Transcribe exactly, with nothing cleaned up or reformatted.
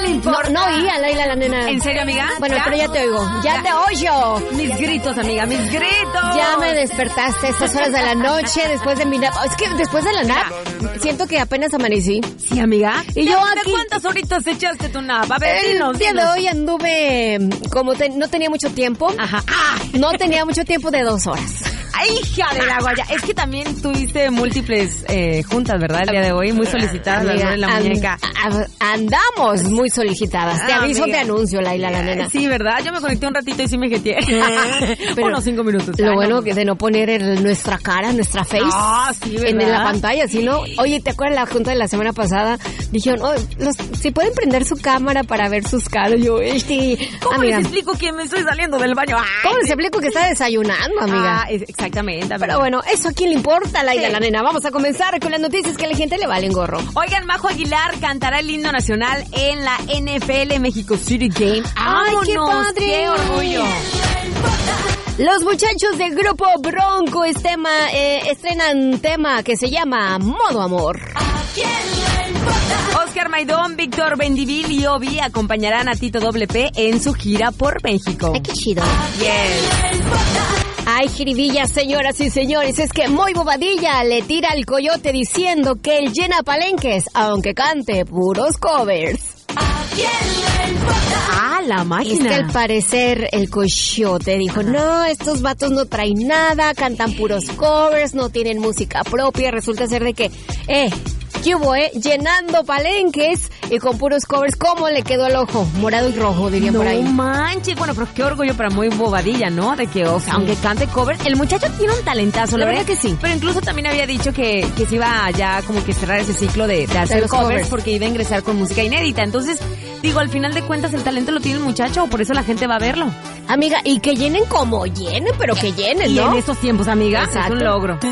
le importa? No, no oía, Laila, la nena. ¿En serio, amiga? Bueno, ¿Ya? pero ya te oigo. Ya, ya te oigo. Mis gritos, amiga, mis gritos. Ya me despertaste a estas horas de la noche después de mi nap. Es que después de la nap, siento que apenas amanecí. Sí, amiga. Y yo aquí... ¿Cuántas horitas echaste tu nap? A ver, El dinos, día dinos. de hoy anduve, como te- no tenía mucho tiempo. Ajá. ¡Ah! No tenía mucho tiempo de dos horas. ¡Ay, hija de la guaya! Es que también tuviste múltiples eh, juntas, ¿verdad? El día de hoy, muy solicitadas, las de la and- muñeca. a- andamos muy solicitadas. Te Ah, aviso, amiga. te anuncio, Laila, la nena. Sí, ¿verdad? Yo me conecté un ratito y sí me jeteé. Pero Unos cinco minutos. Lo Ay, bueno no. que de no poner el- nuestra cara, nuestra face Ah, sí, ¿verdad? en la pantalla, ¿sí no? Oye, ¿te acuerdas la junta de la semana pasada? Dijeron, oh, los, si pueden prender su cámara para ver sus caras. Yo, este, ¿Cómo amiga, les explico que me estoy saliendo del baño? Ay, ¿cómo les explico que está desayunando, amiga? Ah, es- exactamente, amiga. Pero bueno, ¿eso a quién le importa, Laila, Sí. la nena? Vamos a comenzar con las noticias que a la gente le valen gorro. Oigan, Majo Aguilar cantará el himno nacional en la N F L México City Game. ¡Ay, qué ¡Vámonos! padre! ¡Qué orgullo! Los muchachos del grupo Bronco es tema, eh, estrenan tema que se llama Modo Amor. Oscar Maidón, Víctor Bendivil y Obi acompañarán a Tito Doble P en su gira por México. Ay, qué chido. Yes. Ay, jiribilla, señoras y señores, es que Moy Bobadilla le tira al coyote diciendo que él llena palenques, aunque cante puros covers. Ah, la Es máquina. que al parecer el coyote dijo, no, estos vatos no traen nada, cantan puros covers, no tienen música propia. Resulta ser de que, eh, ¿qué hubo, eh? Llenando palenques y con puros covers, ¿cómo le quedó el ojo? Morado y rojo, dirían No por ahí. manches, bueno, pero qué orgullo para Muy Bobadilla, ¿no? De que, o sea, aunque cante cover, el muchacho tiene un talentazo, La ¿lo verdad ves? que sí. Pero incluso también había dicho que, que se iba ya como que cerrar ese ciclo de, de hacer los covers, covers. porque iba a ingresar con música inédita. Entonces, digo, al final de cuentas el talento lo tiene el muchacho, por eso la gente va a verlo. Amiga, y que llenen como llenen, pero que llenen, Y ¿no? en estos tiempos, amiga, Exacto. es un logro. Te